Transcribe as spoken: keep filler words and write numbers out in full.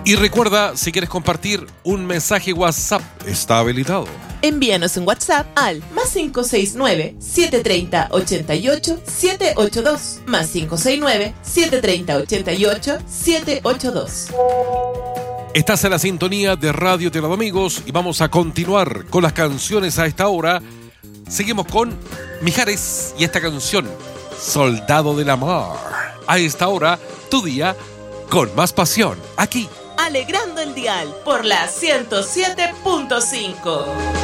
Y recuerda, si quieres compartir un mensaje WhatsApp, está habilitado. Envíanos un WhatsApp al más cinco seis nueve, siete tres cero, ocho ocho, siete ocho dos, más cinco seis nueve, siete tres cero, ocho ocho, siete ocho dos. Estás en la sintonía de Radio Tela de Amigos y vamos a continuar con las canciones a esta hora. Seguimos con Mijares y esta canción, Soldado del Amor. A esta hora, tu día con más pasión, aquí. Alegrando el dial por la ciento siete punto cinco.